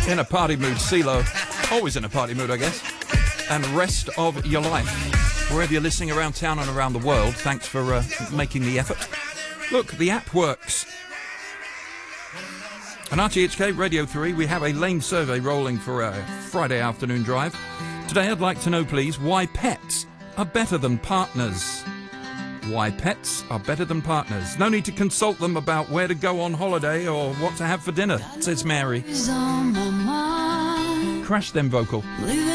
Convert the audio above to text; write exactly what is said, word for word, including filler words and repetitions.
In a party mood, CeeLo. Always in a party mood, I guess. And Rest of Your Life. Wherever you're listening around town and around the world, thanks for uh, making the effort. Look, the app works. On R T H K Radio three, we have a lane survey rolling for a Friday afternoon drive. Today, I'd like to know, please, why pets are better than partners. Why pets are better than partners. No need to consult them about where to go on holiday or what to have for dinner, says Mary. Crash them vocal.